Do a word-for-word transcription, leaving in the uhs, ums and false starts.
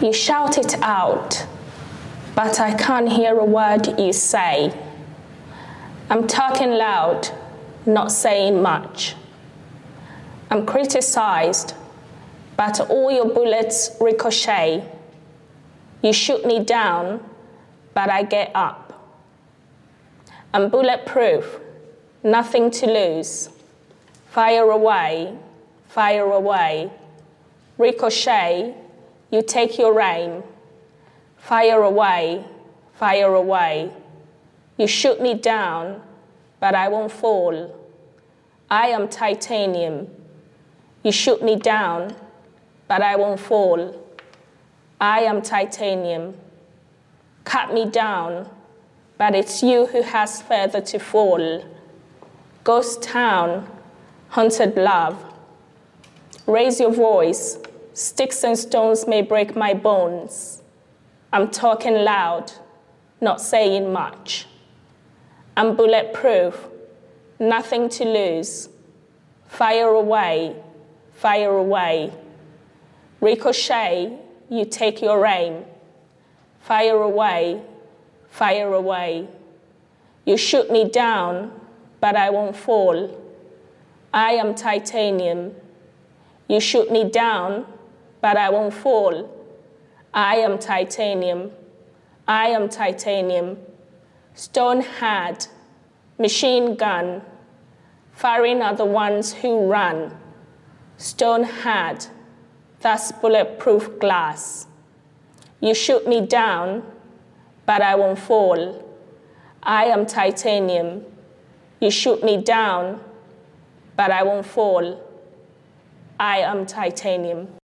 You shout it out, but I can't hear a word you say. I'm talking loud, not saying much. I'm criticized, but all your bullets ricochet. You shoot me down, but I get up. I'm bulletproof, nothing to lose. Fire away, fire away. Ricochet, you take your aim. Fire away, fire away. You shoot me down, but I won't fall. I am titanium. You shoot me down, but I won't fall. I am titanium. Cut me down, but it's you who has further to fall. Ghost town, haunted love. Raise your voice, sticks and stones may break my bones. I'm talking loud, not saying much. I'm bulletproof, nothing to lose. Fire away, fire away. Ricochet, you take your aim. Fire away, fire away. You shoot me down, but I won't fall. I am titanium. You shoot me down, but I won't fall. I am titanium. I am titanium. Stone hard, machine gun. Firing are the ones who run. Stone hard, that's bulletproof glass. You shoot me down, but I won't fall. I am titanium. You shoot me down, but I won't fall. I am titanium.